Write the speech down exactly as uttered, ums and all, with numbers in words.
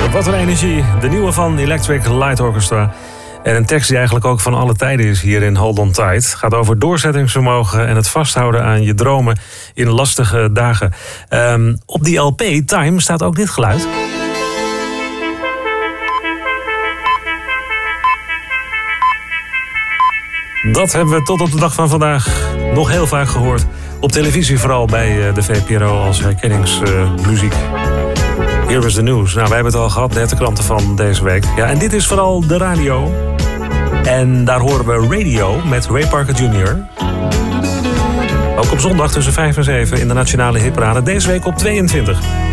Wat een energie. De nieuwe van Electric Light Orchestra. En een tekst die eigenlijk ook van alle tijden is hier in Hold On Tight. Het gaat over doorzettingsvermogen en het vasthouden aan je dromen in lastige dagen. Um, op die L P, Time, staat ook dit geluid. Dat hebben we tot op de dag van vandaag nog heel vaak gehoord. Op televisie vooral bij de V P R O als herkenningsmuziek. Here is the news. Nou, wij hebben het al gehad, net de kranten van deze week. Ja, en dit is vooral de radio. En daar horen we Radio met Ray Parker junior Ook op zondag tussen vijf en zeven in de Nationale Hitparade. Deze week op tweeëntwintig.